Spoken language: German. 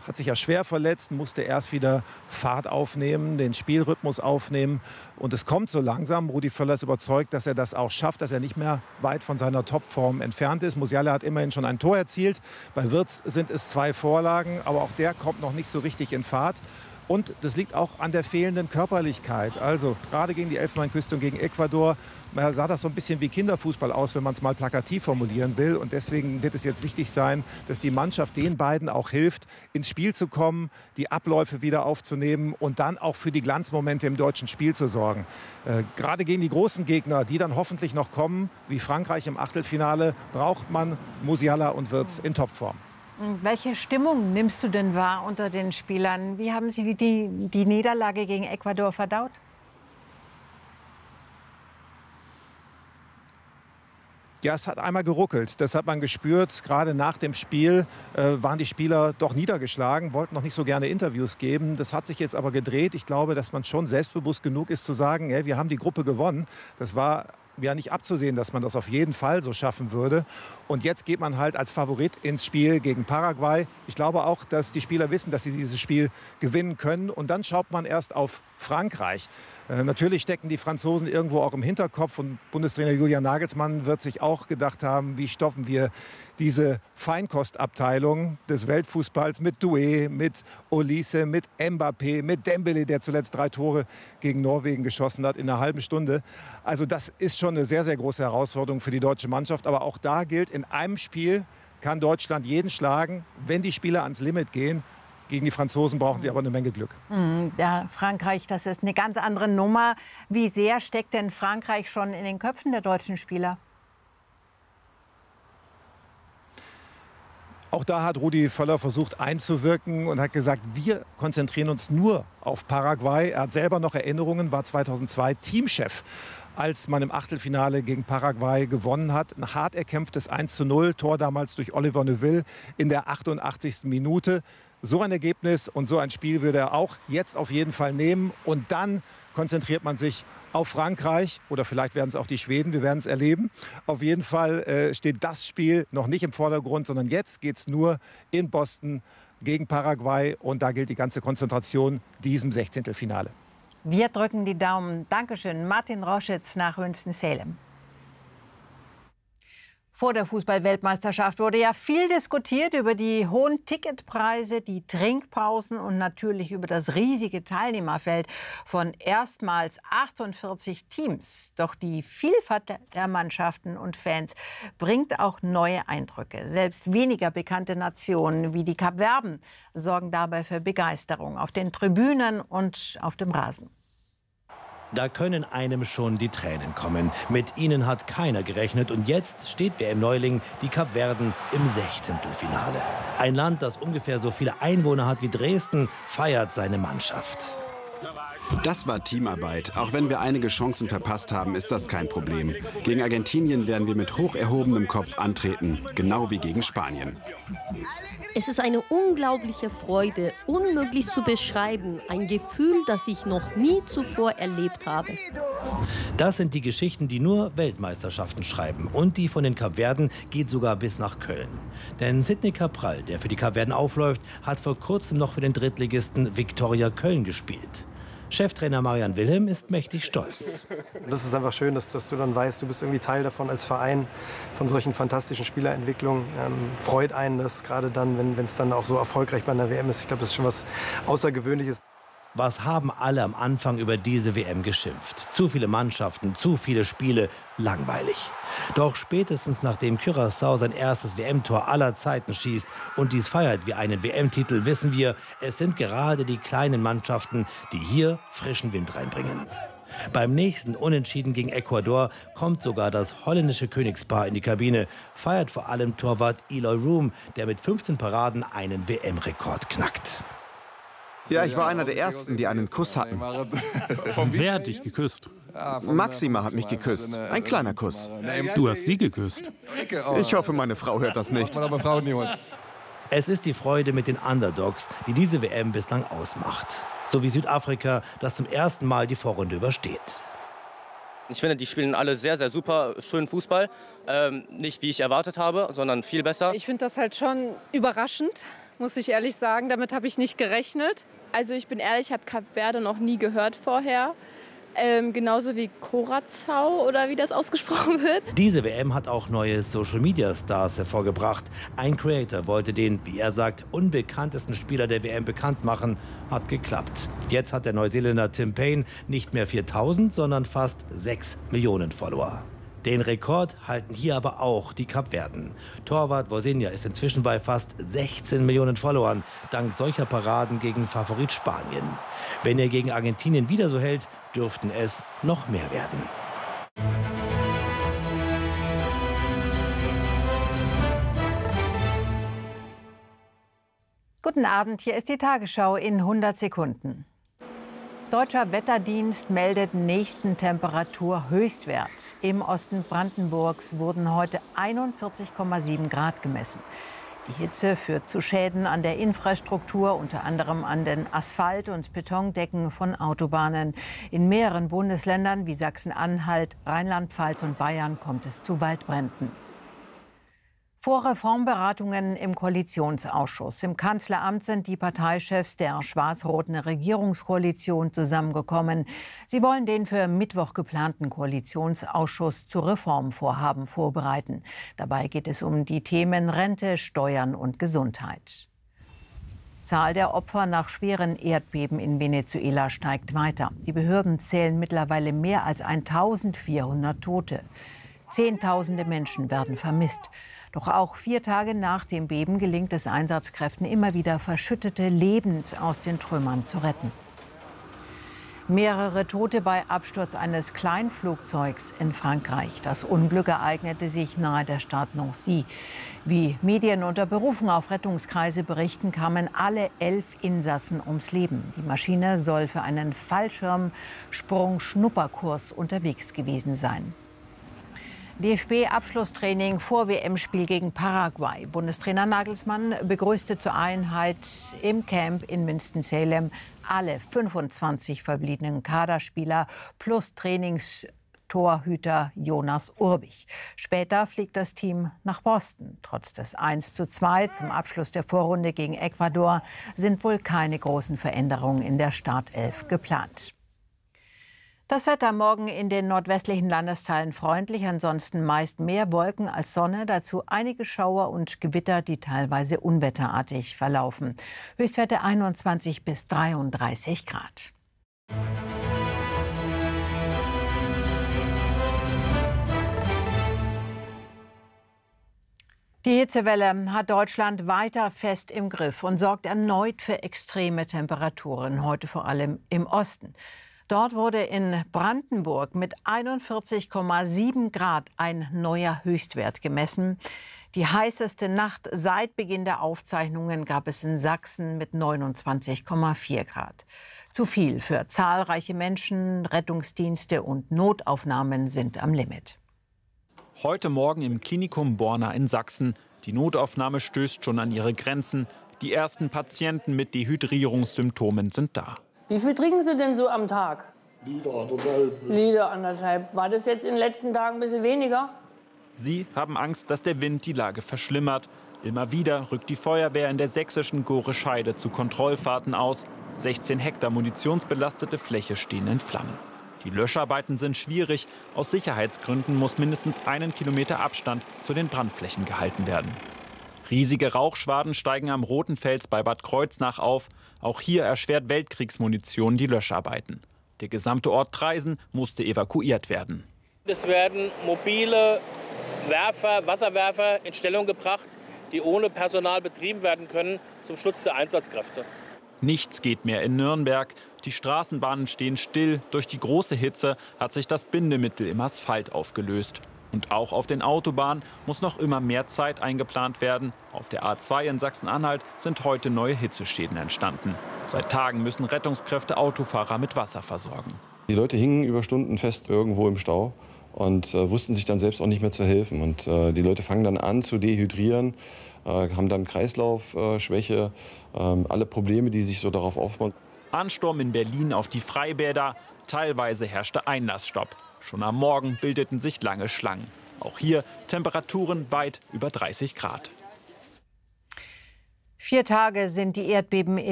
hat sich ja schwer verletzt, musste erst wieder Fahrt aufnehmen, den Spielrhythmus aufnehmen. Und es kommt so langsam. Rudi Völler ist überzeugt, dass er das auch schafft, dass er nicht mehr weit von seiner Topform entfernt ist. Musiala hat immerhin schon ein Tor erzielt. Bei Wirtz sind es 2 Vorlagen, aber auch der kommt noch nicht so richtig in Fahrt. Und das liegt auch an der fehlenden Körperlichkeit. Also gerade gegen die Elfenbeinküste und gegen Ecuador sah das so ein bisschen wie Kinderfußball aus, wenn man es mal plakativ formulieren will. Und deswegen wird es jetzt wichtig sein, dass die Mannschaft den beiden auch hilft, ins Spiel zu kommen, die Abläufe wieder aufzunehmen und dann auch für die Glanzmomente im deutschen Spiel zu sorgen. Gerade gegen die großen Gegner, die dann hoffentlich noch kommen, wie Frankreich im Achtelfinale, braucht man Musiala und Wirtz in Topform. Welche Stimmung nimmst du denn wahr unter den Spielern? Wie haben sie die Niederlage gegen Ecuador verdaut? Ja, es hat einmal geruckelt. Das hat man gespürt. Gerade nach dem Spiel waren die Spieler doch niedergeschlagen, wollten noch nicht so gerne Interviews geben. Das hat sich jetzt aber gedreht. Ich glaube, dass man schon selbstbewusst genug ist zu sagen, hey, wir haben die Gruppe gewonnen. Das war ja nicht abzusehen, dass man das auf jeden Fall so schaffen würde. Und jetzt geht man halt als Favorit ins Spiel gegen Paraguay. Ich glaube auch, dass die Spieler wissen, dass sie dieses Spiel gewinnen können. Und dann schaut man erst auf Frankreich. Natürlich stecken die Franzosen irgendwo auch im Hinterkopf. Und Bundestrainer Julian Nagelsmann wird sich auch gedacht haben, wie stoppen wir diese Feinkostabteilung des Weltfußballs mit Doué, mit Olise, mit Mbappé, mit Dembélé, der zuletzt 3 Tore gegen Norwegen geschossen hat in einer halben Stunde. Also das ist schon eine sehr, sehr große Herausforderung für die deutsche Mannschaft. Aber auch da gilt, in einem Spiel kann Deutschland jeden schlagen, wenn die Spieler ans Limit gehen. Gegen die Franzosen brauchen sie aber eine Menge Glück. Ja, Frankreich, das ist eine ganz andere Nummer. Wie sehr steckt denn Frankreich schon in den Köpfen der deutschen Spieler? Auch da hat Rudi Völler versucht einzuwirken und hat gesagt, wir konzentrieren uns nur auf Paraguay. Er hat selber noch Erinnerungen, war 2002 Teamchef, als man im Achtelfinale gegen Paraguay gewonnen hat. Ein hart erkämpftes 1:0, Tor damals durch Oliver Neuville in der 88. Minute. So ein Ergebnis und so ein Spiel würde er auch jetzt auf jeden Fall nehmen. Und dann konzentriert man sich auf Frankreich oder vielleicht werden es auch die Schweden, wir werden es erleben. Auf jeden Fall steht das Spiel noch nicht im Vordergrund, sondern jetzt geht es nur in Boston gegen Paraguay. Und da gilt die ganze Konzentration diesem 16. Finale. Wir drücken die Daumen. Dankeschön, Martin Roschitz nach Winston-Salem. Vor der Fußball-Weltmeisterschaft wurde ja viel diskutiert über die hohen Ticketpreise, die Trinkpausen und natürlich über das riesige Teilnehmerfeld von erstmals 48 Teams. Doch die Vielfalt der Mannschaften und Fans bringt auch neue Eindrücke. Selbst weniger bekannte Nationen wie die Kapverden sorgen dabei für Begeisterung auf den Tribünen und auf dem Rasen. Da können einem schon die Tränen kommen. Mit ihnen hat keiner gerechnet. Und jetzt steht WM-Neuling, die Kapverden, im 16. Finale. Ein Land, das ungefähr so viele Einwohner hat wie Dresden, feiert seine Mannschaft. Das war Teamarbeit. Auch wenn wir einige Chancen verpasst haben, ist das kein Problem. Gegen Argentinien werden wir mit hoch erhobenem Kopf antreten, genau wie gegen Spanien. Es ist eine unglaubliche Freude, unmöglich zu beschreiben. Ein Gefühl, das ich noch nie zuvor erlebt habe. Das sind die Geschichten, die nur Weltmeisterschaften schreiben. Und die von den Kapverden geht sogar bis nach Köln. Denn Sidney Cabral, der für die Kapverden aufläuft, hat vor kurzem noch für den Drittligisten Viktoria Köln gespielt. Cheftrainer Marian Wilhelm ist mächtig stolz. Das ist einfach schön, dass du dann weißt, du bist irgendwie Teil davon als Verein, von solchen fantastischen Spielerentwicklungen. Freut einen das, gerade dann, wenn es dann auch so erfolgreich bei einer WM ist. Ich glaube, das ist schon was Außergewöhnliches. Was haben alle am Anfang über diese WM geschimpft? Zu viele Mannschaften, zu viele Spiele, langweilig. Doch spätestens nachdem Curaçao sein erstes WM-Tor aller Zeiten schießt und dies feiert wie einen WM-Titel, wissen wir, es sind gerade die kleinen Mannschaften, die hier frischen Wind reinbringen. Beim nächsten Unentschieden gegen Ecuador kommt sogar das holländische Königspaar in die Kabine, feiert vor allem Torwart Eloy Room, der mit 15 Paraden einen WM-Rekord knackt. Ja, ich war einer der Ersten, die einen Kuss hatten. Wer hat dich geküsst? Maxima hat mich geküsst. Ein kleiner Kuss. Du hast sie geküsst. Ich hoffe, meine Frau hört das nicht. Es ist die Freude mit den Underdogs, die diese WM bislang ausmacht. So wie Südafrika, das zum ersten Mal die Vorrunde übersteht. Ich finde, die spielen alle sehr, sehr super schönen Fußball. Nicht wie ich erwartet habe, sondern viel besser. Ich finde das halt schon überraschend, muss ich ehrlich sagen. Damit habe ich nicht gerechnet. Also ich bin ehrlich, ich habe Kap Verde noch nie gehört vorher. Genauso wie Curaçao oder wie das ausgesprochen wird. Diese WM hat auch neue Social-Media-Stars hervorgebracht. Ein Creator wollte den, wie er sagt, unbekanntesten Spieler der WM bekannt machen. Hat geklappt. Jetzt hat der Neuseeländer Tim Payne nicht mehr 4.000, sondern fast 6 Millionen Follower. Den Rekord halten hier aber auch die Kapverden. Torwart Vozinha ist inzwischen bei fast 16 Millionen Followern, dank solcher Paraden gegen Favorit Spanien. Wenn er gegen Argentinien wieder so hält, dürften es noch mehr werden. Guten Abend, hier ist die Tagesschau in 100 Sekunden. Deutscher Wetterdienst meldet nächsten Temperaturhöchstwert. Im Osten Brandenburgs wurden heute 41,7 Grad gemessen. Die Hitze führt zu Schäden an der Infrastruktur, unter anderem an den Asphalt- und Betondecken von Autobahnen. In mehreren Bundesländern wie Sachsen-Anhalt, Rheinland-Pfalz und Bayern kommt es zu Waldbränden. Vor Reformberatungen im Koalitionsausschuss. Im Kanzleramt sind die Parteichefs der schwarz-roten Regierungskoalition zusammengekommen. Sie wollen den für Mittwoch geplanten Koalitionsausschuss zu Reformvorhaben vorbereiten. Dabei geht es um die Themen Rente, Steuern und Gesundheit. Die Zahl der Opfer nach schweren Erdbeben in Venezuela steigt weiter. Die Behörden zählen mittlerweile mehr als 1.400 Tote. Zehntausende Menschen werden vermisst. Doch auch 4 Tage nach dem Beben gelingt es Einsatzkräften immer wieder, Verschüttete lebend aus den Trümmern zu retten. Mehrere Tote bei Absturz eines Kleinflugzeugs in Frankreich. Das Unglück ereignete sich nahe der Stadt Nancy. Wie Medien unter Berufung auf Rettungskreise berichten, kamen alle 11 Insassen ums Leben. Die Maschine soll für einen Fallschirmsprung-Schnupperkurs unterwegs gewesen sein. DFB-Abschlusstraining vor WM-Spiel gegen Paraguay. Bundestrainer Nagelsmann begrüßte zur Einheit im Camp in Winston-Salem alle 25 verbliebenen Kaderspieler plus Trainingstorhüter Jonas Urbich. Später fliegt das Team nach Boston. Trotz des 1:2 zum Abschluss der Vorrunde gegen Ecuador sind wohl keine großen Veränderungen in der Startelf geplant. Das Wetter morgen in den nordwestlichen Landesteilen freundlich, ansonsten meist mehr Wolken als Sonne, dazu einige Schauer und Gewitter, die teilweise unwetterartig verlaufen. Höchstwerte 21 bis 33 Grad. Die Hitzewelle hat Deutschland weiter fest im Griff und sorgt erneut für extreme Temperaturen, heute vor allem im Osten. Dort wurde in Brandenburg mit 41,7 Grad ein neuer Höchstwert gemessen. Die heißeste Nacht seit Beginn der Aufzeichnungen gab es in Sachsen mit 29,4 Grad. Zu viel für zahlreiche Menschen, Rettungsdienste und Notaufnahmen sind am Limit. Heute Morgen im Klinikum Borna in Sachsen. Die Notaufnahme stößt schon an ihre Grenzen. Die ersten Patienten mit Dehydrierungssymptomen sind da. Wie viel trinken Sie denn so am Tag? Liter, anderthalb. War das jetzt in den letzten Tagen ein bisschen weniger? Sie haben Angst, dass der Wind die Lage verschlimmert. Immer wieder rückt die Feuerwehr in der sächsischen Gorescheide zu Kontrollfahrten aus. 16 Hektar munitionsbelastete Fläche stehen in Flammen. Die Löscharbeiten sind schwierig. Aus Sicherheitsgründen muss mindestens 1 Kilometer Abstand zu den Brandflächen gehalten werden. Riesige Rauchschwaden steigen am Roten Fels bei Bad Kreuznach auf. Auch hier erschwert Weltkriegsmunition die Löscharbeiten. Der gesamte Ort Traisen musste evakuiert werden. Es werden mobile Werfer, Wasserwerfer in Stellung gebracht, die ohne Personal betrieben werden können, zum Schutz der Einsatzkräfte. Nichts geht mehr in Nürnberg. Die Straßenbahnen stehen still. Durch die große Hitze hat sich das Bindemittel im Asphalt aufgelöst. Und auch auf den Autobahnen muss noch immer mehr Zeit eingeplant werden. Auf der A2 in Sachsen-Anhalt sind heute neue Hitzeschäden entstanden. Seit Tagen müssen Rettungskräfte Autofahrer mit Wasser versorgen. Die Leute hingen über Stunden fest irgendwo im Stau und wussten sich dann selbst auch nicht mehr zu helfen. Und die Leute fangen dann an zu dehydrieren, haben dann Kreislaufschwäche, alle Probleme, die sich so darauf aufbauen. Ansturm in Berlin auf die Freibäder. Teilweise herrschte Einlassstopp. Schon am Morgen bildeten sich lange Schlangen. Auch hier Temperaturen weit über 30 Grad. 4 Tage sind die Erdbeben